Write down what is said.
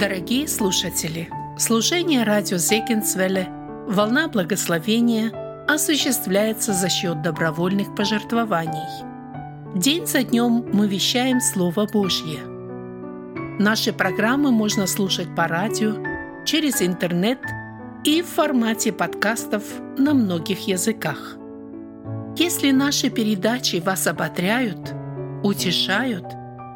Дорогие слушатели, служение радио Зегенсвелле «Волна благословения» осуществляется за счет добровольных пожертвований. День за днем мы вещаем Слово Божье. Наши программы можно слушать по радио, через интернет и в формате подкастов на многих языках. Если наши передачи вас ободряют, утешают